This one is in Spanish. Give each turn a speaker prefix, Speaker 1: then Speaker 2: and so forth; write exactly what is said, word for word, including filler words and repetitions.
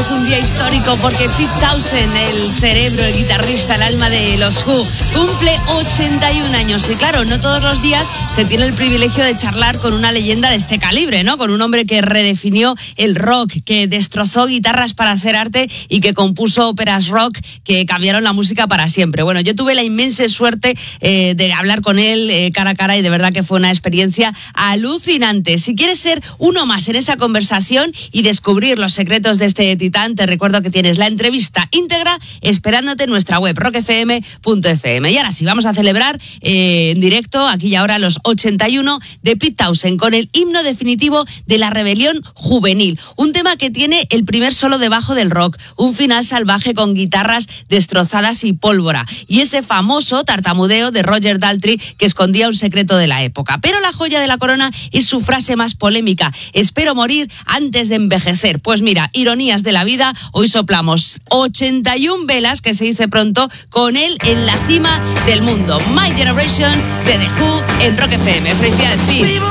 Speaker 1: es un día histórico porque Pete Townshend, el cerebro, el guitarrista, el alma de los Who, cumple ochenta y un años. Y claro, no todos los días se tiene el privilegio de charlar con una leyenda de este calibre, ¿no? Con un hombre que redefinió el rock, que destrozó guitarras para hacer arte y que compuso óperas rock que cambiaron la música para siempre. Bueno, yo tuve la inmensa suerte eh, de hablar con él eh, cara a cara y de verdad que fue una experiencia alucinante. Si quieres ser uno más en esa conversación y descubrir los secretos de este titán, te recuerdo que tienes la entrevista íntegra esperándote en nuestra web rock f m punto f m. Y ahora sí, vamos a celebrar eh, en directo, aquí y ahora, los ochenta y uno de Pete Townshend con el himno definitivo de la rebelión juvenil. Un tema que tiene el primer solo de bajo del rock, un final salvaje con guitarras destrozadas y pólvora, y ese famoso tartamudeo de Roger Daltrey que escondía un secreto de la época. Pero la joya de la corona es su frase más polémica: espero morir antes de envejecer. Pues mira, ironías de la vida, hoy soplamos ochenta y una velas, que se dice pronto, con él en la cima del mundo. My Generation de The Who en Rock F M. Felicidades, Pete.